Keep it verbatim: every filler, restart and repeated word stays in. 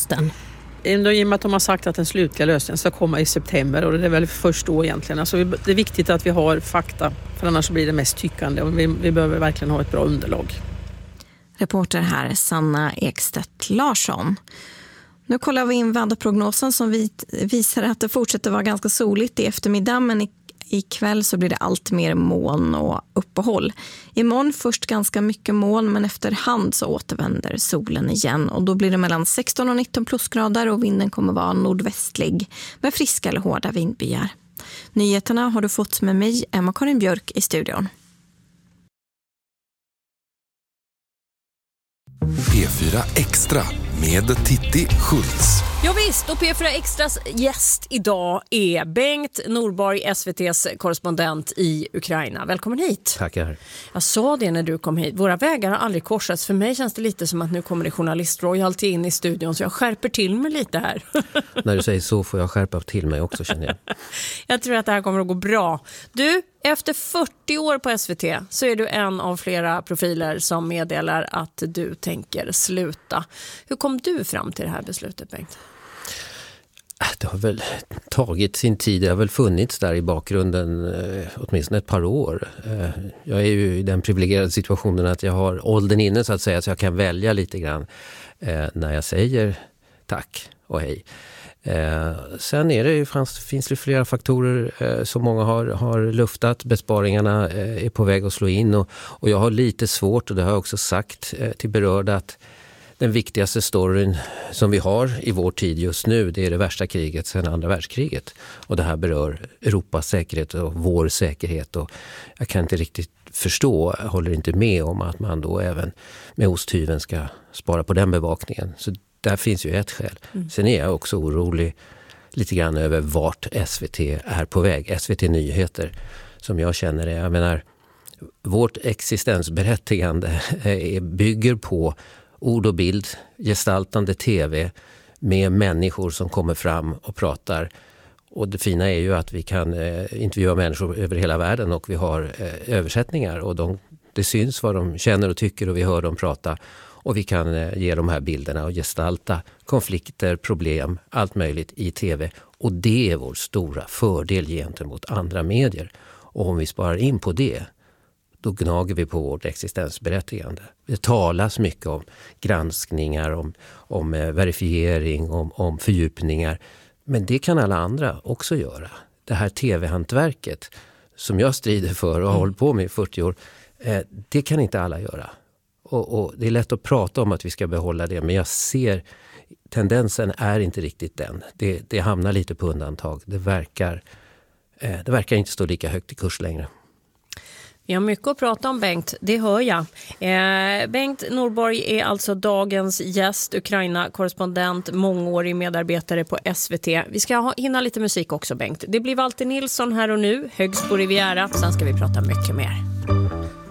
hösten? I och med att de har sagt att den slutliga lösningen ska komma i september, och det är väl först då egentligen. Alltså det är viktigt att vi har fakta, för annars blir det mest tyckande, och vi, vi behöver verkligen ha ett bra underlag. Reporter här Sanna Ekstedt Larsson. Nu kollar vi in väderprognosen som visar att det fortsätter vara ganska soligt i eftermiddag, men i Ikväll så blir det allt mer moln och uppehåll. Imorgon först ganska mycket moln, men efterhand så återvänder solen igen. Och då blir det mellan sexton och nitton plusgrader och vinden kommer vara nordvästlig med friska eller hårda vindbyar. Nyheterna har du fått med mig, Emma-Karin Björk, i studion. P fyra Extra med Titti Schultz. Ja visst, och P fyra Extras gäst idag är Bengt Norborg, S V T:s korrespondent i Ukraina. Välkommen hit. Tackar. Jag sa det när du kom hit. Våra vägar har aldrig korsats. För mig känns det lite som att nu kommer det journalistroyalty in i studion, så jag skärper till mig lite här. När du säger så får jag skärpa till mig också, känner jag. Jag tror att det här kommer att gå bra. Du, efter fyrtio år på S V T så är du en av flera profiler som meddelar att du tänker sluta. Hur kom du fram till det här beslutet, Bengt? Det har väl tagit sin tid. Det har väl funnits där i bakgrunden eh, åtminstone ett par år. Eh, jag är ju i den privilegierade situationen att jag har åldern inne, så att säga, så jag kan välja lite grann eh, när jag säger tack och hej. Eh, sen är det ju, fanns, finns det flera faktorer eh, som många har, har luftat. Besparingarna eh, är på väg att slå in, och, och jag har lite svårt, och det har jag också sagt eh, till berörda, att den viktigaste storyn som vi har i vår tid just nu, det är det värsta kriget sedan andra världskriget. Och det här berör Europas säkerhet och vår säkerhet. Och jag kan inte riktigt förstå, jag håller inte med om att man då även med osthyveln ska spara på den bevakningen. Så där finns ju ett skäl. Mm. Sen är jag också orolig lite grann över vart S V T är på väg. S V T Nyheter, som jag känner det. Jag menar, vårt existensberättigande bygger på ord och bild, gestaltande tv med människor som kommer fram och pratar. Och det fina är ju att vi kan eh, intervjua människor över hela världen, och vi har eh, översättningar, och de, det syns vad de känner och tycker, och vi hör dem prata. Och vi kan eh, ge de här bilderna och gestalta konflikter, problem, allt möjligt i tv. Och det är vår stora fördel gentemot andra medier. Och om vi sparar in på det, då gnager vi på vårt existensberättigande. Det talas mycket om granskningar, om, om eh, verifiering, om, om fördjupningar. Men det kan alla andra också göra. Det här tv-hantverket som jag strider för och har mm. hållit på med i fyrtio år, eh, det kan inte alla göra. Och, och det är lätt att prata om att vi ska behålla det, men jag ser tendensen är inte riktigt den. Det, det hamnar lite på undantag. Det verkar, eh, det verkar inte stå lika högt i kurs längre. Vi har mycket att prata om, Bengt, det hör jag. Eh, Bengt Norborg är alltså dagens gäst, Ukraina-korrespondent, mångårig medarbetare på S V T. Vi ska ha, hinna lite musik också, Bengt. Det blir Walter Nilsson här och nu, Högsbo Riviera. Sen ska vi prata mycket mer.